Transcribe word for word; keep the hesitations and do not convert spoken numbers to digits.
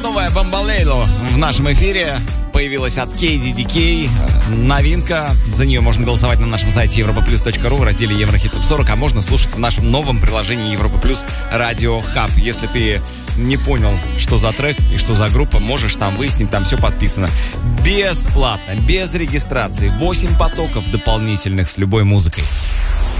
новая Бомбалейло в нашем эфире. Появилась от кей ди ди кей. Новинка. За нее можно голосовать на нашем сайте европа плюс точка ру в разделе Еврохит Топ сорок, а можно слушать в нашем новом приложении Европа Плюс Радио Хаб. Если ты не понял, что за трек и что за группа, можешь там выяснить, там все подписано. Бесплатно, без регистрации. восемь потоков дополнительных с любой музыкой.